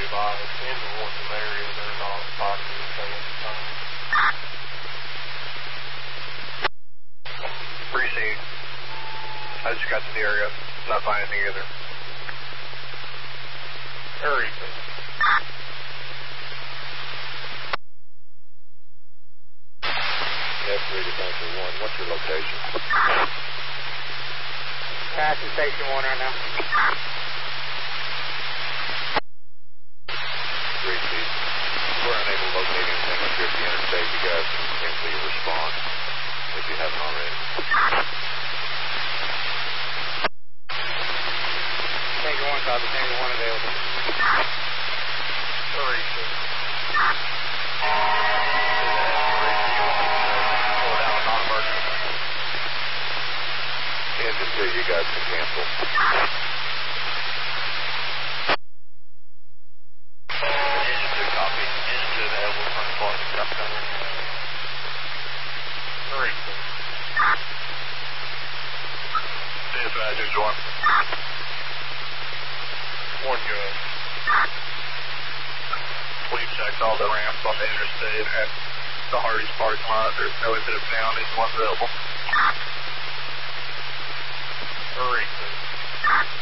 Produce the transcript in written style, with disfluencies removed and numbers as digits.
advised, engine 1's in the area, they're not spotting anything at the time. Received. I just got to the area, not finding anything either. Hurry, F3 to Tanker 1, what's your location? Passing Station 1 right now. 3 feet. We're unable to locate anything up here at the interstate. You guys can simply respond if you haven't already. Tanker 1 copy, Tanker 1 available. hurry, Engine 2, you guys can cancel. Engine 2 copy. Engine 2 available from the park. Hurry, Dispatch, Engine 1. 1 good. We've checked all the ramps on the interstate and the Hardee's parking lot. There's no incident found. Engine 1 available. Hurry,